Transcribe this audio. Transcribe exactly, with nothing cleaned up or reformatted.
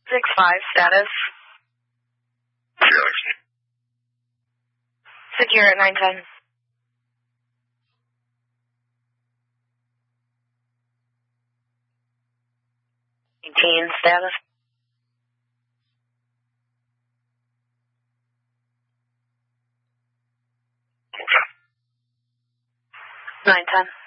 six five status. Felix. Secure at nine ten. Eighteen status. Okay. Nine ten.